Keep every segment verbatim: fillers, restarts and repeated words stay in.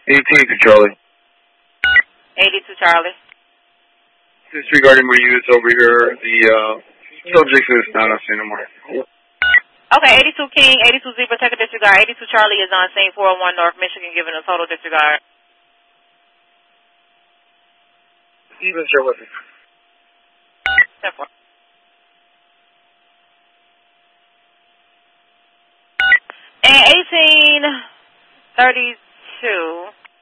eighteen to Charlie. eighty-two Charlie. Disregarding my use over here, the uh, subject is not on scene anymore. Okay, eighty-two King, eighty-two Zebra, take a disregard. eighty-two Charlie is on scene, four oh one North Michigan, giving a total disregard. Even sure with it. ten four. And eighteen thirty-two.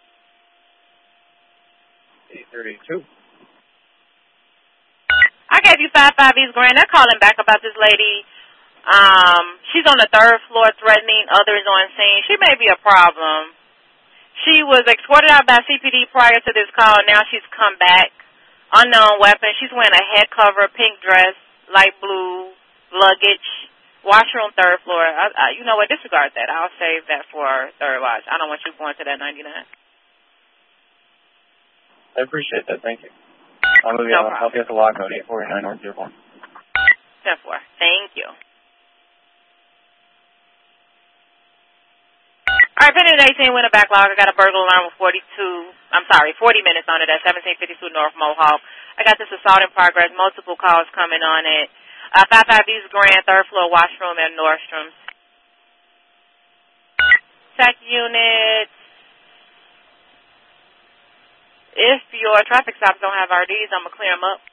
eight thirty-two. I gave you five five East Grand. They're calling back about this lady. Um, she's on the third floor threatening others on scene. She may be a problem. She was escorted out by C P D prior to this call. Now she's come back. Unknown weapon. She's wearing a head cover, pink dress, light blue, luggage. Washroom, third floor. I, I, you know what? Disregard that. I'll save that for third watch. I don't want you going to that ninety-nine. I appreciate that. Thank you. I'm going to be No on I'll be at the log code eight four eight nine North Dearborn. ten four. Thank you. All right, Pendant eighteen went a backlog. I got a burglar alarm with forty-two, I'm sorry, forty minutes on it at seventeen fifty-two North Mohawk. I got this assault in progress, multiple calls coming on it. Uh, five five East Grand, third floor washroom at Nordstrom's. Tech units. If your traffic stops don't have R Ds, I'm going to clear them up.